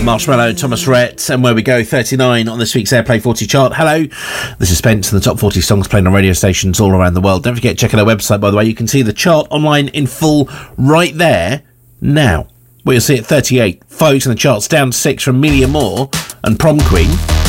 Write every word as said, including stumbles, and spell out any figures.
Marshmallow, Thomas Rhett, and Where We Go, thirty-nine on this week's Airplay forty chart. Hello, this is Spence and the top forty songs playing on radio stations all around the world. Don't forget, check out our website, by the way. You can see the chart online in full right there now. Well, you'll see it thirty-eight. Five weeks in the charts, down six from Amelia Moore and Prom Queen.